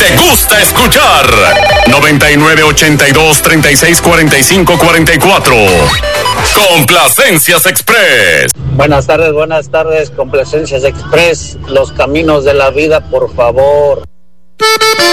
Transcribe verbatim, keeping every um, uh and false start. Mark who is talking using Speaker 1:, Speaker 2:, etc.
Speaker 1: te gusta escuchar. noventa y nueve ochenta y dos treinta y seis cuarenta y cinco cuarenta y cuatro. Complacencias Express.
Speaker 2: Buenas tardes, buenas tardes, Complacencias Express. Los caminos de la vida, por favor.